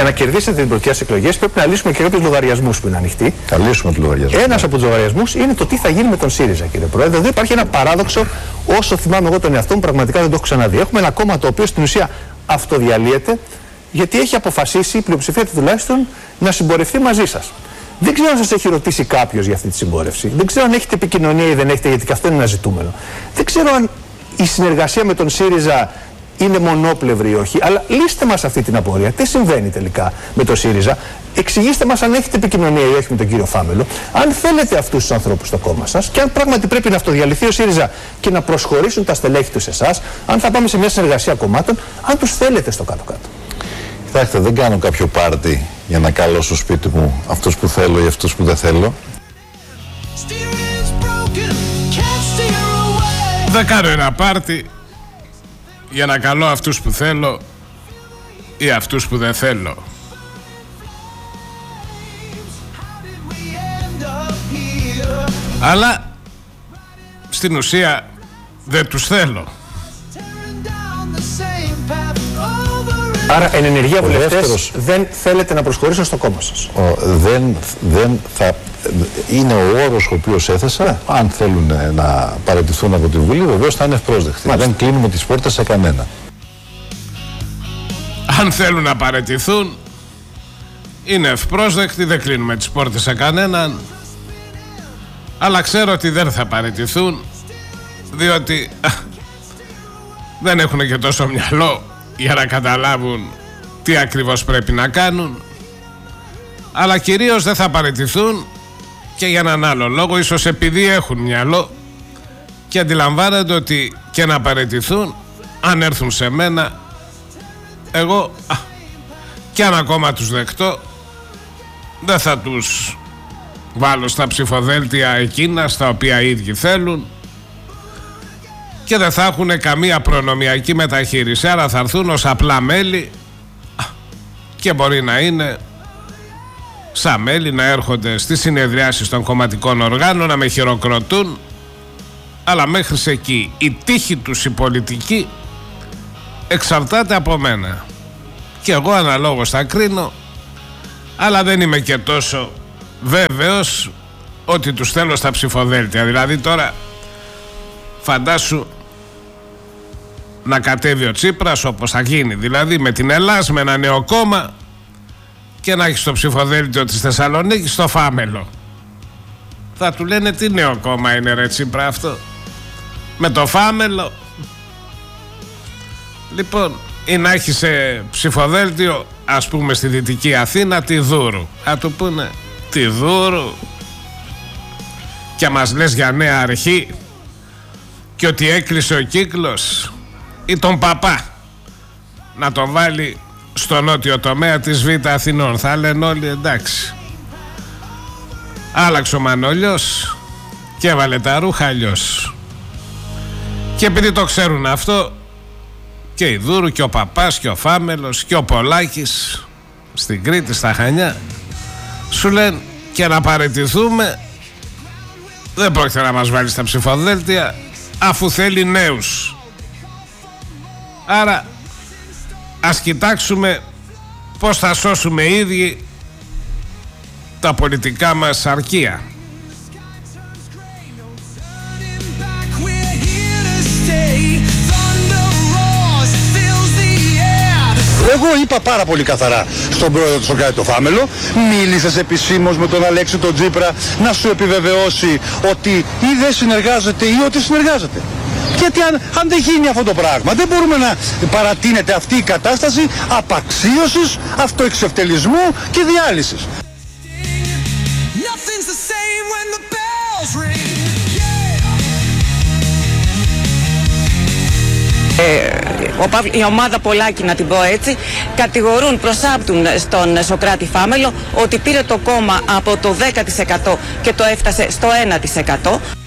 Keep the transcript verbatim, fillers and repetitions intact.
για να κερδίσετε την πρωτιές εκλογές πρέπει να λύσουμε και κάποιους λογαριασμούς που είναι ανοιχτοί. Θα λύσουμε τους λογαριασμούς. Ένας από τους λογαριασμούς είναι το τι θα γίνει με τον ΣΥΡΙΖΑ, κύριε Πρόεδρε. Εδώ υπάρχει ένα παράδοξο, όσο θυμάμαι εγώ τον εαυτό μου, πραγματικά δεν το έχω ξαναδεί. Έχουμε ένα κόμμα το οποίο στην ουσία αυτοδιαλύεται, γιατί έχει αποφασίσει, η πλειοψηφία του τουλάχιστον, να συμπορευτεί μαζί σας. Δεν ξέρω αν σας έχει ρωτήσει κάποιος για αυτή τη συμπόρευση. Δεν ξέρω αν έχετε επικοινωνία ή δεν έχετε, γιατί και αυτό είναι ένα ζητούμενο. Δεν ξέρω αν η συνεργασία με τον ΣΥΡΙΖΑ είναι μονόπλευρη ή όχι, αλλά λύστε μας αυτή την απορία. Τι συμβαίνει τελικά με τον ΣΥΡΙΖΑ, εξηγήστε μας αν έχετε επικοινωνία ή όχι με τον κύριο Φάμελο, αν θέλετε αυτούς τους ανθρώπους στο κόμμα σας και αν πράγματι πρέπει να αυτοδιαλυθεί ο ΣΥΡΙΖΑ και να προσχωρήσουν τα στελέχη του σε εσάς, αν θα πάμε σε μια συνεργασία κομμάτων, αν τους θέλετε στο κάτω-κάτω. Κοιτάξτε, δεν κάνω κάποιο πάρτι για να καλώ στο σπίτι μου αυτούς που θέλω ή αυτούς που δεν θέλω. Δεν κάνω ένα πάρτι για να καλώ αυτούς που θέλω ή αυτούς που δεν θέλω. Αλλά στην ουσία δεν τους θέλω. Άρα εν ενεργεία βουλευτές δεν θέλετε να προσχωρήσουν στο κόμμα σας. Ο, δεν, δεν θα, είναι ο όρος ο οποίος έθεσα. Ναι. Αν θέλουν να παραιτηθούν από τη Βουλή, βεβαίως θα είναι ευπρόσδεκτοι. Μάλιστα. Δεν κλείνουμε τις πόρτες σε κανένα. Αν θέλουν να παραιτηθούν, είναι ευπρόσδεκτοι, δεν κλείνουμε τις πόρτες σε κανέναν. Αλλά ξέρω ότι δεν θα παραιτηθούν, διότι α, δεν έχουν και τόσο μυαλό για να καταλάβουν τι ακριβώς πρέπει να κάνουν, αλλά κυρίως δεν θα παραιτηθούν και για έναν άλλο λόγο, ίσως επειδή έχουν μυαλό και αντιλαμβάνονται ότι και να παραιτηθούν, αν έρθουν σε μένα, εγώ α, και αν ακόμα τους δεκτώ, δεν θα τους βάλω στα ψηφοδέλτια εκείνα στα οποία οι ίδιοι θέλουν και δεν θα έχουν καμία προνομιακή μεταχείριση. Άρα θα έρθουν ως απλά μέλη και μπορεί να είναι σαν μέλη, να έρχονται στις συνεδριάσεις των κομματικών οργάνων, να με χειροκροτούν, αλλά μέχρι εκεί η τύχη τους η πολιτική εξαρτάται από μένα και εγώ αναλόγως θα κρίνω, αλλά δεν είμαι και τόσο βέβαιος ότι τους θέλω στα ψηφοδέλτια. Δηλαδή τώρα φαντάσου να κατέβει ο Τσίπρας, όπως θα γίνει δηλαδή με την Ελλάς, με ένα νέο κόμμα, και να έχει στο ψηφοδέλτιο της Θεσσαλονίκης το Φάμελο. Θα του λένε τι νέο κόμμα είναι ρε Τσίπρα αυτό, με το Φάμελο. Λοιπόν, ή να έχει σε ψηφοδέλτιο, ας πούμε στη Δυτική Αθήνα, τη Δούρου. Θα του πούνε τη Δούρου και μας λες για νέα αρχή και ότι έκλεισε ο κύκλος, ή τον Παπά να τον βάλει στο νότιο τομέα της Β' Αθηνών. Θα λένε όλοι εντάξει, άλλαξε ο Μανώλιος και έβαλε τα ρούχα αλλιώς. Και επειδή το ξέρουν αυτό, και η Δούρου και ο Παπάς και ο Φάμελος και ο Πολάκης στην Κρήτη, στα Χανιά, σου λένε και να παραιτηθούμε δεν πρόκειται να μας βάλει στα ψηφοδέλτια, αφού θέλει νέους. Άρα ας κοιτάξουμε πώς θα σώσουμε οι ίδιοι τα πολιτικά μας αρκεία. Εγώ είπα πάρα πολύ καθαρά στον πρόεδρο του Σοκράτη το Φάμελο, μίλησες επισήμως με τον Αλέξη τον Τσίπρα να σου επιβεβαιώσει ότι ή δεν συνεργάζεται ή ότι συνεργάζεται. Γιατί αν, αν δεν γίνει αυτό το πράγμα, δεν μπορούμε να παρατείνεται αυτή η κατάσταση απαξίωσης, αυτοεξευτελισμού και διάλυσης. Η ομάδα Πολάκη, να την πω έτσι, κατηγορούν, προσάπτουν στον Σοκράτη Φάμελο ότι πήρε το κόμμα από το δέκα τοις εκατό και το έφτασε στο ένα τοις εκατό.